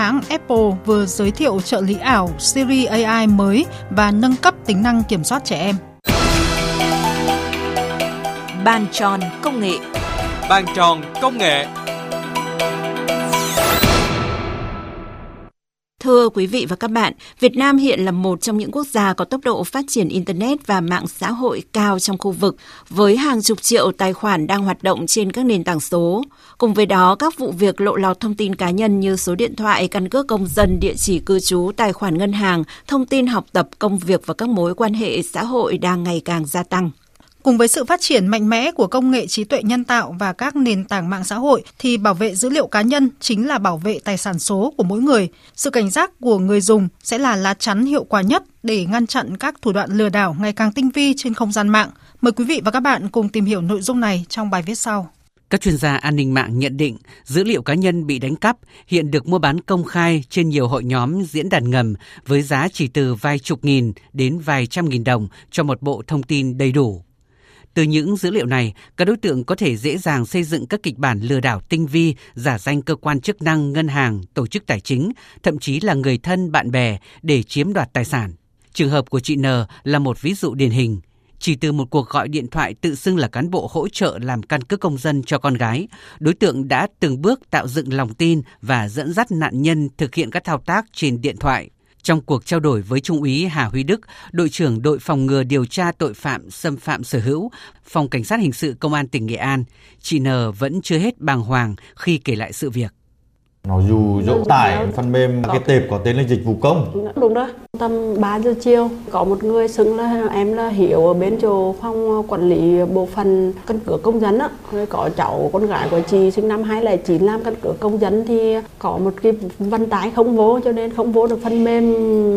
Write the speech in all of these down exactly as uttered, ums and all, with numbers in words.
hãng Apple vừa giới thiệu trợ lý ảo Siri a i mới và nâng cấp tính năng kiểm soát trẻ em. Bàn tròn công nghệ. Bàn tròn công nghệ. Thưa quý vị và các bạn, Việt Nam hiện là một trong những quốc gia có tốc độ phát triển Internet và mạng xã hội cao trong khu vực, với hàng chục triệu tài khoản đang hoạt động trên các nền tảng số. Cùng với đó, các vụ việc lộ lọt thông tin cá nhân như số điện thoại, căn cước công dân, địa chỉ cư trú, tài khoản ngân hàng, thông tin học tập, công việc và các mối quan hệ xã hội đang ngày càng gia tăng. Cùng với sự phát triển mạnh mẽ của công nghệ trí tuệ nhân tạo và các nền tảng mạng xã hội thì bảo vệ dữ liệu cá nhân chính là bảo vệ tài sản số của mỗi người. Sự cảnh giác của người dùng sẽ là lá chắn hiệu quả nhất để ngăn chặn các thủ đoạn lừa đảo ngày càng tinh vi trên không gian mạng. Mời quý vị và các bạn cùng tìm hiểu nội dung này trong bài viết sau. Các chuyên gia an ninh mạng nhận định dữ liệu cá nhân bị đánh cắp hiện được mua bán công khai trên nhiều hội nhóm diễn đàn ngầm với giá chỉ từ vài chục nghìn đến vài trăm nghìn đồng cho một bộ thông tin đầy đủ. Từ những dữ liệu này, các đối tượng có thể dễ dàng xây dựng các kịch bản lừa đảo tinh vi, giả danh cơ quan chức năng, ngân hàng, tổ chức tài chính, thậm chí là người thân, bạn bè để chiếm đoạt tài sản. Trường hợp của chị N là một ví dụ điển hình. Chỉ từ một cuộc gọi điện thoại tự xưng là cán bộ hỗ trợ làm căn cước công dân cho con gái, đối tượng đã từng bước tạo dựng lòng tin và dẫn dắt nạn nhân thực hiện các thao tác trên điện thoại. Trong cuộc trao đổi với Trung úy Hà Huy Đức, đội trưởng đội phòng ngừa điều tra tội phạm xâm phạm sở hữu, Phòng Cảnh sát Hình sự Công an tỉnh Nghệ An, chị N vẫn chưa hết bàng hoàng khi kể lại sự việc. Nó dụ dỗ tải phần mềm cái tệp có tên là dịch vụ công. Đúng đó, tầm ba giờ chiều có một người xưng là em là Hiếu ở bên chỗ phòng quản lý bộ phận căn cước công dân á, rồi có cháu con gái của chị sinh năm hai không không chín làm căn cước công dân thì có một cái vân tay không vô, cho nên không vô được phần mềm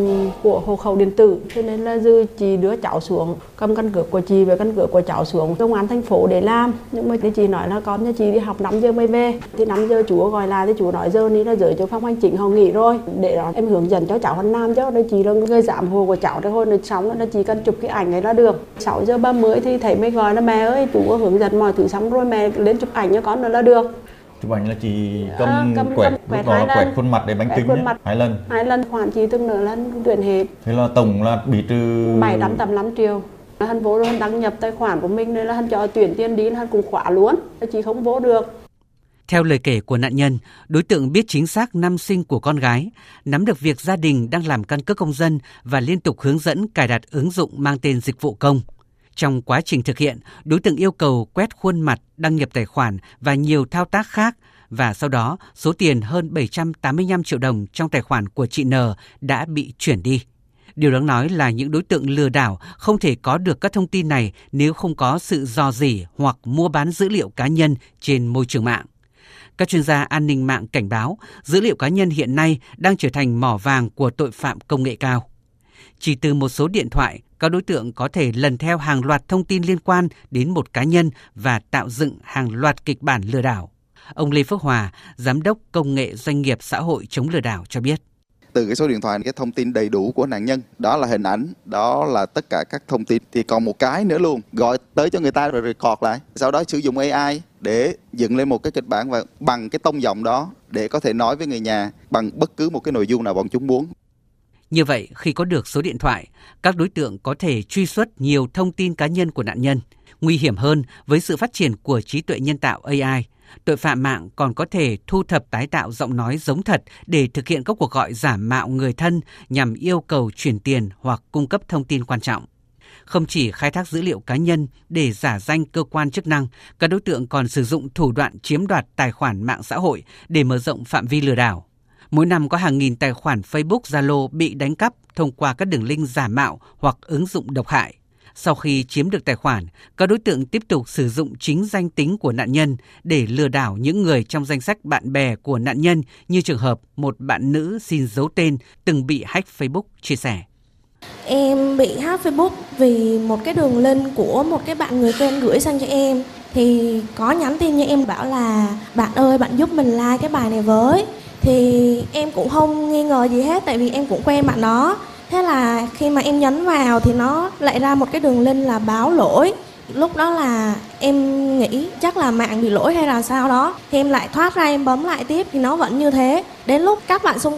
của hộ khẩu điện tử, cho nên là dư chị đưa cháu xuống cầm căn cước của chị và căn cước của cháu xuống công an thành phố để làm. Nhưng mà cái chị nói là con nhà chị đi học năm giờ mới về, thì năm giờ chú gọi lại thì chú nói giờ ní là gửi cho phòng hành chính họ nghỉ rồi, để đó em hướng dẫn cho cháu hắn làm cho đây chị là người giám hộ của cháu thôi, rồi xong là chỉ cần chụp cái ảnh này là được. Sáu giờ ba mươi thì thấy mới gọi là mẹ ơi chú có hướng dẫn mọi thứ xong rồi mẹ lên chụp ảnh cho con nữa là được. Chụp ảnh là chị cầm, à, cầm quẹt, cầm, lúc đó là quẹt khuôn mặt để bánh kính nhé, hai lần. Hai lần khoản chị từng nửa lần tuyển hết. Thế là tổng là bị trừ bảy trăm tám mươi lăm triệu. Hắn vô rồi hắn đăng nhập tài khoản của mình nên là hắn cho chuyển tiền đi, hắn cũng khóa luôn, chị không vô được. Theo lời kể của nạn nhân, đối tượng biết chính xác năm sinh của con gái, nắm được việc gia đình đang làm căn cước công dân và liên tục hướng dẫn cài đặt ứng dụng mang tên dịch vụ công. Trong quá trình thực hiện, đối tượng yêu cầu quét khuôn mặt, đăng nhập tài khoản và nhiều thao tác khác, và sau đó số tiền hơn bảy trăm tám mươi lăm triệu đồng trong tài khoản của chị N đã bị chuyển đi. Điều đáng nói là những đối tượng lừa đảo không thể có được các thông tin này nếu không có sự rò rỉ hoặc mua bán dữ liệu cá nhân trên môi trường mạng. Các chuyên gia an ninh mạng cảnh báo dữ liệu cá nhân hiện nay đang trở thành mỏ vàng của tội phạm công nghệ cao. Chỉ từ một số điện thoại, các đối tượng có thể lần theo hàng loạt thông tin liên quan đến một cá nhân và tạo dựng hàng loạt kịch bản lừa đảo. Ông Lê Phước Hòa, Giám đốc Công nghệ Doanh nghiệp Xã hội chống lừa đảo cho biết. Từ cái số điện thoại, cái thông tin đầy đủ của nạn nhân, đó là hình ảnh, đó là tất cả các thông tin. Thì còn một cái nữa luôn, gọi tới cho người ta rồi record lại. Sau đó sử dụng a i để dựng lên một cái kịch bản và bằng cái tông giọng đó để có thể nói với người nhà bằng bất cứ một cái nội dung nào bọn chúng muốn. Như vậy, khi có được số điện thoại, các đối tượng có thể truy xuất nhiều thông tin cá nhân của nạn nhân. Nguy hiểm hơn, với sự phát triển của trí tuệ nhân tạo a i, tội phạm mạng còn có thể thu thập tái tạo giọng nói giống thật để thực hiện các cuộc gọi giả mạo người thân nhằm yêu cầu chuyển tiền hoặc cung cấp thông tin quan trọng. Không chỉ khai thác dữ liệu cá nhân để giả danh cơ quan chức năng, các đối tượng còn sử dụng thủ đoạn chiếm đoạt tài khoản mạng xã hội để mở rộng phạm vi lừa đảo. Mỗi năm có hàng nghìn tài khoản Facebook, Zalo bị đánh cắp thông qua các đường link giả mạo hoặc ứng dụng độc hại. Sau khi chiếm được tài khoản, các đối tượng tiếp tục sử dụng chính danh tính của nạn nhân để lừa đảo những người trong danh sách bạn bè của nạn nhân, như trường hợp một bạn nữ xin giấu tên từng bị hack Facebook chia sẻ. Em bị hack Facebook vì một cái đường link của một cái bạn người quen gửi sang cho em. Thì có nhắn tin cho em bảo là bạn ơi bạn giúp mình like cái bài này với. Thì em cũng không nghi ngờ gì hết tại vì em cũng quen bạn đó. Thế là khi mà em nhấn vào thì nó lại ra một cái đường link là báo lỗi. Lúc đó là em nghĩ chắc là mạng bị lỗi hay là sao đó. Thì em lại thoát ra em bấm lại tiếp thì nó vẫn như thế. Đến lúc các bạn xung